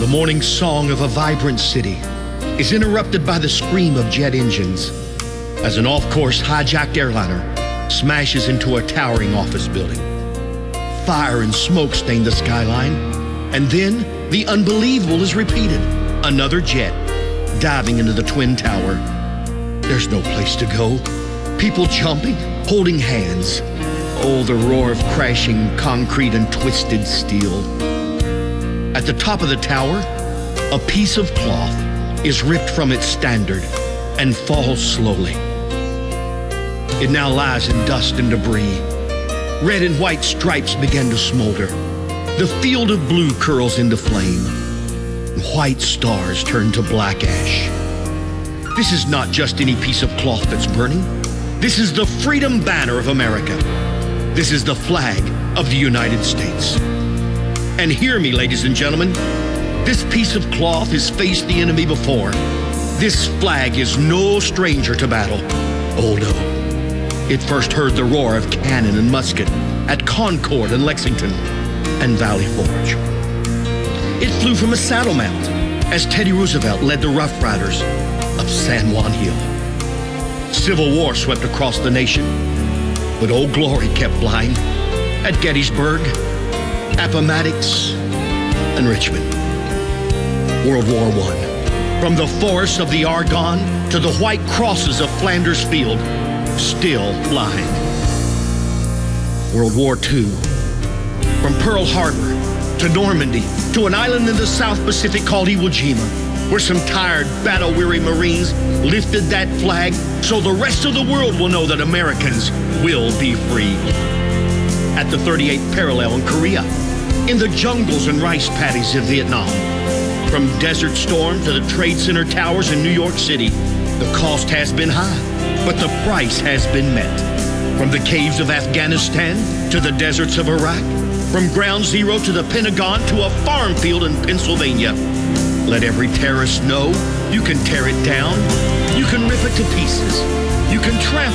The morning song of a vibrant city is interrupted by the scream of jet engines as an off-course hijacked airliner smashes into a towering office building. Fire and smoke stain the skyline, and then the unbelievable is repeated. Another jet diving into the Twin Tower. There's no place to go. People jumping, holding hands. Oh, the roar of crashing concrete and twisted steel. At the top of the tower, a piece of cloth is ripped from its standard and falls slowly. It now lies in dust and debris. Red and white stripes begin to smolder. The field of blue curls into flame. White stars turn to black ash. This is not just any piece of cloth that's burning. This is the freedom banner of America. This is the flag of the United States. And hear me, ladies and gentlemen, this piece of cloth has faced the enemy before. This flag is no stranger to battle. Oh no. It first heard the roar of cannon and musket at Concord and Lexington and Valley Forge. It flew from a saddle mount as Teddy Roosevelt led the Rough Riders up San Juan Hill. Civil War swept across the nation, but Old Glory kept flying at Gettysburg, Appomattox, and Richmond. World War I. From the forests of the Argonne to the white crosses of Flanders Field, still flying. World War II. From Pearl Harbor to Normandy to an island in the South Pacific called Iwo Jima, where some tired, battle-weary Marines lifted that flag so the rest of the world will know that Americans will be free. At the 38th parallel in Korea, in the jungles and rice paddies of Vietnam, from Desert Storm to the Trade Center towers in New York City, the cost has been high, but the price has been met. From the caves of Afghanistan to the deserts of Iraq, from Ground Zero to the Pentagon to a farm field in Pennsylvania. Let every terrorist know you can tear it down, you can rip it to pieces, you can trample